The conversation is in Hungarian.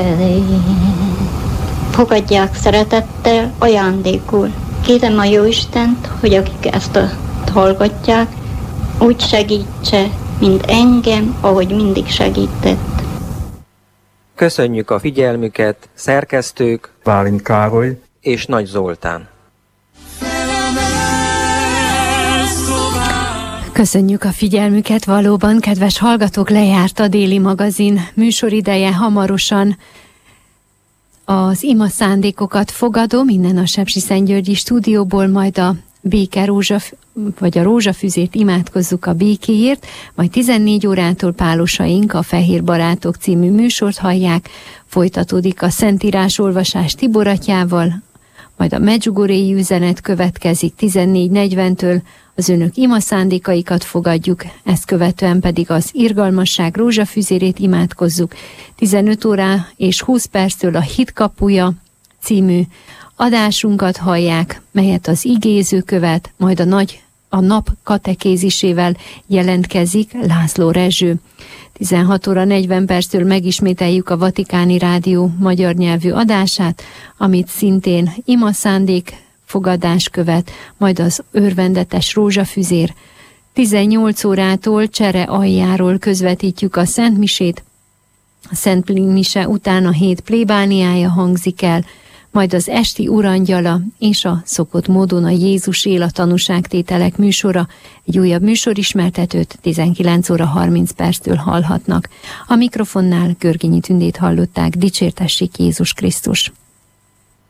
Fogadják szeretettel, ajándékul. Kérem a Jóistent, hogy akik ezt hallgatják, úgy segítse, mint engem, ahogy mindig segített. Köszönjük a figyelmüket, szerkesztők Bálint Károly és Nagy Zoltán. Köszönjük a figyelmüket, valóban, kedves hallgatók, lejárt a Déli Magazin műsorideje, hamarosan az ima szándékokat fogadom innen a Sepsiszentgyörgyi stúdióból, majd a a rózsafüzét imádkozzuk a békéért, majd 14 órától pálosaink a Fehér Barátok című műsort hallják, folytatódik a Szentírás olvasás Tibor atyával, majd a medjugorjei üzenet következik 14:40-től, az önök ima szándékaikat fogadjuk, ezt követően pedig az irgalmasság rózsafüzérét imádkozzuk. 15 óra és 20 perctől a Hit kapuja című adásunkat hallják, melyet az igéző követ, majd a nap katekézisével jelentkezik László Rezső. 16 óra 40 perctől megismételjük a Vatikáni Rádió magyar nyelvű adását, amit szintén ima szándék fogadás követ, majd az örvendetes rózsafüzér. 18 órától Csere aljáról közvetítjük a Szent Misét, a Szent Mise után a hét plébániája hangzik el, majd az esti urangyala és a szokott módon a Jézus él a tanúságtételek műsora, egy újabb műsorismertetőt 19 óra 30 perctől hallhatnak. A mikrofonnál Görgényi Tündét hallották, dicsértessék Jézus Krisztus!